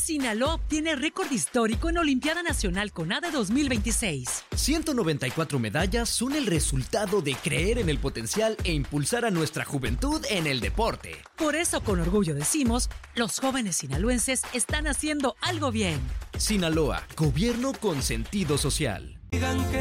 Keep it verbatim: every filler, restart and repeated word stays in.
Sinaloa obtiene récord histórico en Olimpiada Nacional CONADE dos mil veintiséis. ciento noventa y cuatro medallas son el resultado de creer en el potencial e impulsar a nuestra juventud en el deporte. Por eso, con orgullo decimos, los jóvenes sinaloenses están haciendo algo bien. Sinaloa, gobierno con sentido social. Digan que